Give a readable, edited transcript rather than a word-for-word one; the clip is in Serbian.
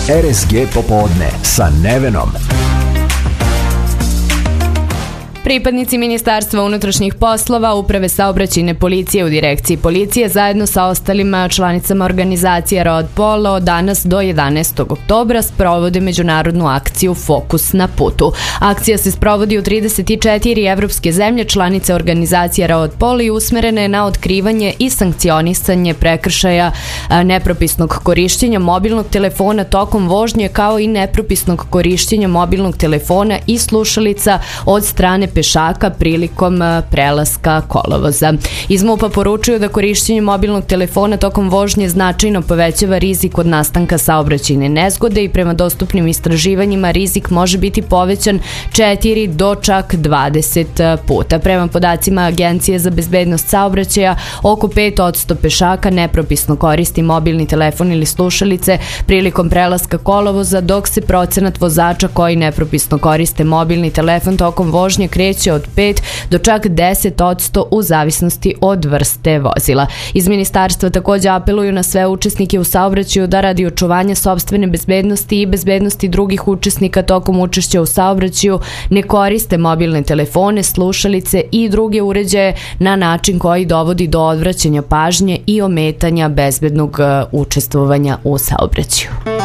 RSG popodne sa Nevenom. Pripadnici Ministarstva unutrašnjih poslova, Uprave saobraćajne policije u direkciji policije zajedno sa ostalim članicama organizacije Road Polo danas do 11. oktobra sprovode međunarodnu akciju Fokus na putu. Akcija se sprovodi u 34 evropske zemlje članice organizacije Road Polo i usmerena je na otkrivanje i sankcionisanje prekršaja nepropisnog korišćenja mobilnog telefona tokom vožnje, kao i nepropisnog korišćenja mobilnog telefona i slušalica od strane pešaka prilikom prelaska kolovoza. Iz MUP-a poručuju da korišćenje mobilnog telefona tokom vožnje značajno povećava rizik od nastanka saobraćajne nezgode i prema dostupnim istraživanjima rizik može biti povećan 4 do čak 20 puta. Prema podacima Agencije za bezbednost saobraćaja, oko 5% pešaka nepropisno koristi mobilni telefon ili slušalice prilikom prelaska kolovoza, dok se procenat vozača koji nepropisno koriste mobilni telefon tokom vožnje kreće od 5 do čak 10% u zavisnosti od vrste vozila. Iz ministarstva također apeluju na sve učesnike u saobraćaju da radi očuvanja sopstvene bezbednosti i bezbednosti drugih učesnika tokom učešća u saobraćaju ne koriste mobilne telefone, slušalice i druge uređaje na način koji dovodi do odvraćanja pažnje i ometanja bezbednog učestvovanja u saobraćaju.